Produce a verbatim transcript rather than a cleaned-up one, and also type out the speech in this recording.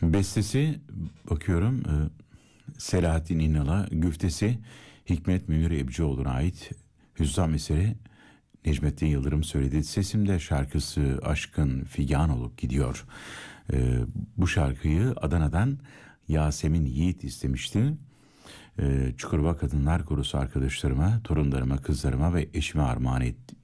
Bestesi bakıyorum e, Selahattin İnal'a, güftesi Hikmet Münir Ebcioğlu'na ait. Hüzzam eseri Necmettin Yıldırım söyledi. Sesimde şarkısı aşkın figan olup gidiyor. E, bu şarkıyı Adana'dan Yasemin Yiğit istemişti. E, Çukurova Kadınlar Korusu arkadaşlarıma, torunlarıma, kızlarıma ve eşime armağan et,